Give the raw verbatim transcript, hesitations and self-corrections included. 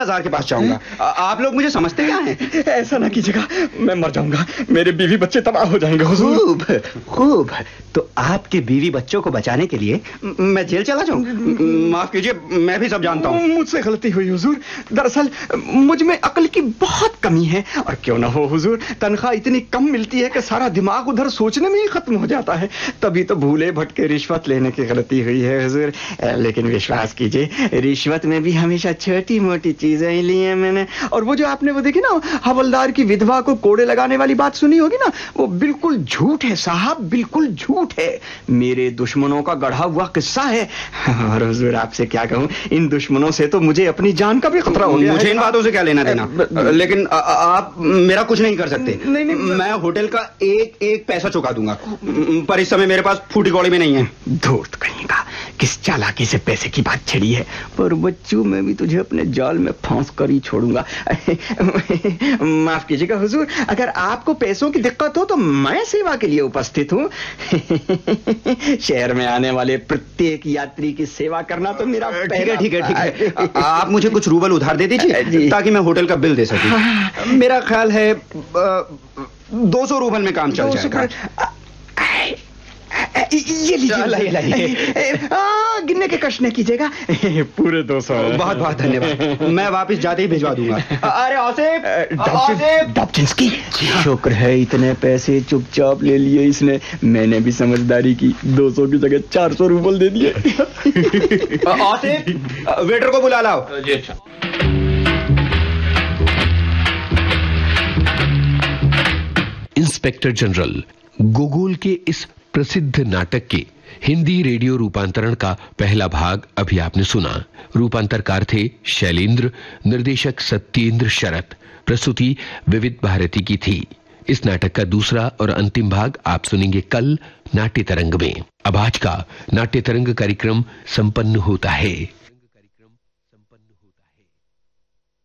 हजार के पास जाऊंगा। आप लोग मुझे समझते क्या हैं? ऐसा ना कीजिएगा, मैं मर जाऊंगा, मेरे बीवी बच्चे तबाह हो जाएंगे हुजूर। खूब खूब, तो आपके बीवी बच्चों को बचाने के लिए मैं जेल चला जाऊं? माफ कीजिए, मैं भी सब जानता हूं। मुझसे गलती हुई हुजूर, दरअसल मुझ में अक्ल की बहुत कमी है। और क्यों ना हो हुजूर, तनख्वाह इतनी कम मिलती है कि सारा दिमाग उधर सोचने में ही खत्म हो जाता है। तभी तो भूले भटके रिश्वत लेने की गलती हुई है हुजूर। लेकिन विश्वास कीजिए, रिश्वत में भी हमेशा छोटी मोटी चीजें ली हैं मैंने। और वो जो आपने वो देखी ना, हवलदार की विधवा को कोड़े लगाने वाली बात सुनी होगी ना, वो बिल्कुल झूठ है साहब, बिल्कुल झूठ है। मेरे दुश्मनों का गढ़ा हुआ किस्सा है। और हुजूर आपसे क्या कहूं, इन दुश्मनों से तो मुझे अपनी जान का भी खतरा हो गया। मुझे इन बातों से क्या लेना देना, लेकिन आ, आप मेरा कुछ नहीं कर सकते। नहीं नहीं, मैं होटल का एक एक पैसा चुका दूंगा, पर इस समय मेरे पास फूटी कौड़ी में नहीं है। धूर्त कहीं का, किस चालाकी से पैसे की बात छिड़ी है। पर बच्चों, मैं भी तुझे अपने जाल में फांस कर ही छोड़ूंगा। माफ कीजिएगा हुजूर, अगर आपको पैसों की दिक्कत हो तो मैं सेवा के लिए उपस्थित हूँ। शहर में आने वाले प्रत्येक यात्री की सेवा करना तो मेरा ठीक है ठीक है ठीक है। आप मुझे कुछ रूबल उधार दे दीजिए ताकि मैं होटल का बिल दे सकूं। मेरा ख्याल है दो सौ रूबल में काम चल जाएगा। ये लीजिए, गिनने के कष्ट नहीं कीजिएगा, पूरे दो सौ। बहुत बहुत धन्यवाद, मैं वापस जाते ही भिजवा दूंगा। अरे आसिफ, डॉब्जिंस्की, शुक्र है इतने पैसे चुपचाप ले लिए इसने। मैंने भी समझदारी की, दो सौ की जगह चार सौ रूबल दे दिए। आसिफ, वेटर को बुला लाओ। जी अच्छा। इंस्पेक्टर जनरल गोगोल के इस प्रसिद्ध नाटक के हिंदी रेडियो रूपांतरण का पहला भाग अभी आपने सुना। रूपांतरकार थे शैलेंद्र, निर्देशक सत्येंद्र शरत, प्रस्तुति विविध भारती की थी। इस नाटक का दूसरा और अंतिम भाग आप सुनेंगे कल नाट्य तरंग में। अब आज का नाट्य तरंग कार्यक्रम संपन्न होता है।